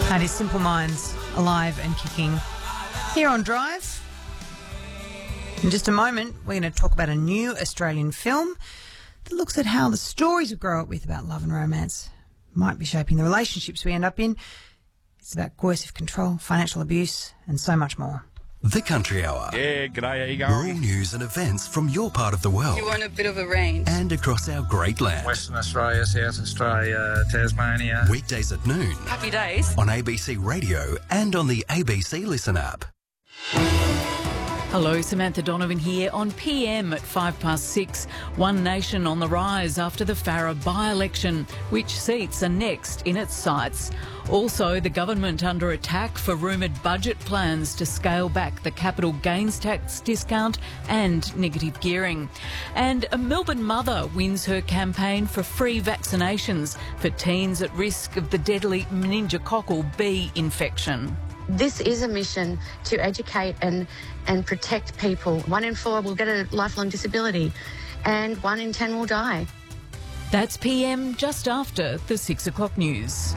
That is Simple Minds, alive and kicking. Here on Drive. In just a moment, we're going to talk about a new Australian film that looks at how the stories we grow up with about love and romance might be shaping the relationships we end up in. It's about coercive control, financial abuse, and so much more. The Country Hour. Yeah, g'day, how you going? Rural news and events from your part of the world. You want a bit of a range. And across our great land. Western Australia, South Australia, Tasmania. Weekdays at noon. Happy days. On ABC Radio and on the ABC Listen app. Hello, Samantha Donovan here on PM at 6:05. One Nation on the rise after the Farrer by-election. Which seats are next in its sights? Also, the government under attack for rumoured budget plans to scale back the capital gains tax discount and negative gearing. And a Melbourne mother wins her campaign for free vaccinations for teens at risk of the deadly meningococcal B infection. This is a mission to educate and protect people. 1 in 4 will get a lifelong disability and 1 in 10 will die. That's PM just after the 6 o'clock news.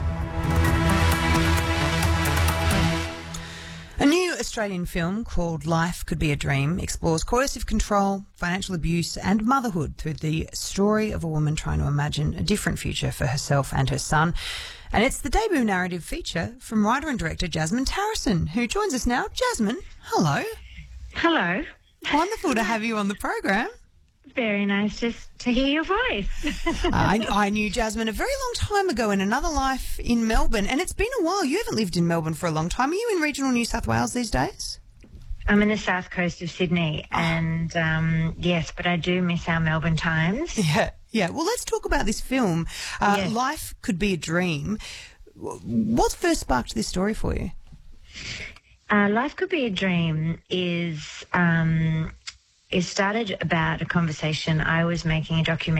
A new Australian film called Life Could Be a Dream explores coercive control, financial abuse and motherhood through the story of a woman trying to imagine a different future for herself and her son. And it's the debut narrative feature from writer and director Jasmine Tarrison, who joins us now. Jasmine, hello. Hello. Wonderful to have you on the program. Very nice just to hear your voice. I knew Jasmine a very long time ago in another life in Melbourne, and it's been a while. You haven't lived in Melbourne for a long time. Are you in regional New South Wales these days? I'm in the south coast of Sydney, and yes, but I do miss our Melbourne times. Yeah. Well, let's talk about this film. Yes. Life Could Be a Dream. What first sparked this story for you? Life Could Be a Dream is it started about a conversation. I was making a documentary